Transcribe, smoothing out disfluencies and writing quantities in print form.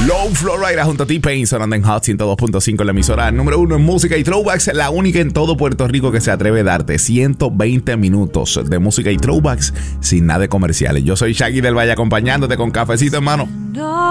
Low Florida junto a T-Pain sonando en Hot 102.5, la emisora número 1 en música y throwbacks, la única en todo Puerto Rico que se atreve a darte 120 minutos de música y throwbacks sin nada de comerciales. Yo soy Shaggy del Valle acompañándote con cafecito en mano.